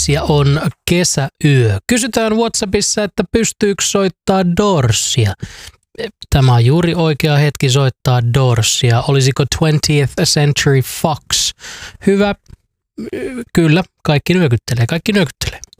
ja on kesäyö. Kysytään WhatsAppissa, että pystyykö soittaa Doorsia. Tämä on juuri oikea hetki soittaa Doorsia. Olisiko 20th Century Fox hyvä? Kyllä, kaikki nyökyttelee.